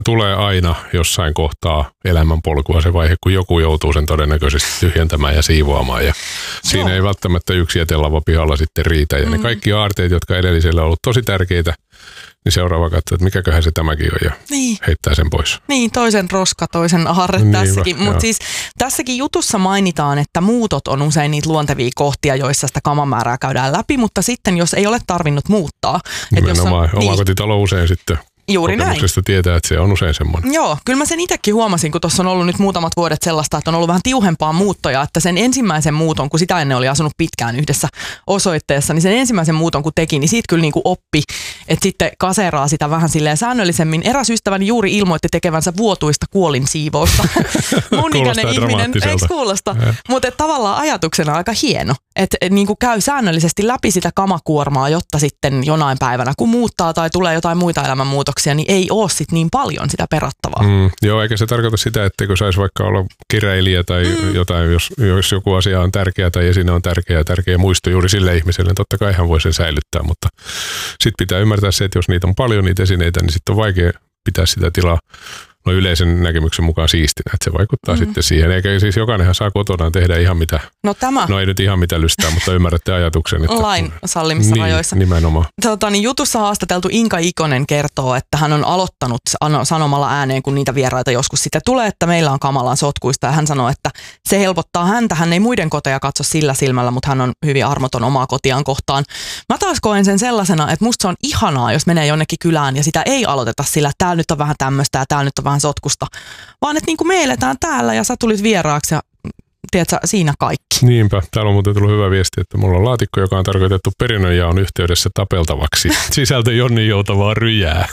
tulee aina jossain kohtaa elämänpolkua se vaihe, kun joku joutuu sen todennäköisesti tyhjentämään ja siivoamaan. Ja siinä ei välttämättä yksi jätelava pihalla sitten riitä. Ja ne kaikki aarteet, jotka edellisellä on ollut tosi tärkeitä, niin seuraava katsoo, että mikäköhän se tämäkin on ja heittää sen pois. Niin, toisen roska, toisen aarre tässäkin. Mutta siis tässäkin jutussa mainitaan, että muutot on usein niitä luontevia kohtia, joissa sitä kamamäärää käydään läpi, mutta sitten jos ei ole tarvinnut muuttaa. Nimenomaan, omakotitalo usein sitten. Juuri näin. Tietää, että se on usein semmoinen. Joo, kyllä mä sen itsekin huomasin, kun tuossa on ollut nyt muutamat vuodet sellaista, että on ollut vähän tiuhempaa muuttoja, että sen ensimmäisen muuton, kun sitä ennen oli asunut pitkään yhdessä osoitteessa, niin sen ensimmäisen muuton kun teki, niin siitä kyllä niin kuin oppi, että sitten kaseraa sitä vähän silleen säännöllisemmin. Eräs ystäväni juuri ilmoitti tekevänsä vuotuista kuolinsiivousta. Mun ikäinen ihminen, eikö kuulosta? Mutta tavallaan ajatuksena aika hieno, että niin kuin käy säännöllisesti läpi sitä kamakuormaa, jotta sitten jonain päivänä, kun muuttaa tai tulee jotain muita elämänmuutoksia, niin ei ole sit niin paljon sitä perattavaa. Joo, eikä se tarkoita sitä, etteikö saisi vaikka olla keräilijä tai jotain, jos joku asia on tärkeä tai esine on tärkeä muisto juuri sille ihmiselle, niin totta kai hän voi sen säilyttää, mutta sitten pitää ymmärtää se, että jos niitä on paljon niitä esineitä, niin sitten on vaikea pitää sitä tilaa yleisen näkemyksen mukaan siistinä, että se vaikuttaa sitten siihen. Eikä siis jokainenhan saa kotonaan tehdä ihan mitä, ei nyt ihan mitä lystää, mutta ymmärrätte ajatuksen. Että lain sallimissa rajoissa. Nimenomaan. Jutussa haastateltu Inka Ikonen kertoo, että hän on aloittanut sanomalla ääneen, kun niitä vieraita joskus sitten tulee, että meillä on kamalan sotkuista. Ja hän sanoo, että se helpottaa häntä. Hän ei muiden koteja katso sillä silmällä, mutta hän on hyvin armoton omaa kotiaan kohtaan. Mä taas koen sen sellaisena, että musta se on ihanaa, jos menee jonnekin kylään ja sitä ei aloiteta sillä, että täällä nyt on vähän tämmöistä ja täällä nyt on vähän sotkusta, vaan että niin kuin me eletään täällä ja sä tulit vieraaksi ja tiedätkö, siinä kaikki. Niinpä. Täällä on muuten tullut hyvä viesti, että mulla on laatikko, joka on tarkoitettu perinnönjaon yhteydessä tapeltavaksi. Sisältö Jonnin joutavaa ryjää.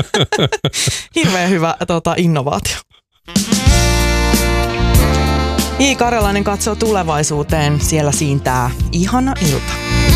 Hirveän hyvä innovaatio. I. Karjalainen katsoo tulevaisuuteen. Siellä siintää ihana ilta.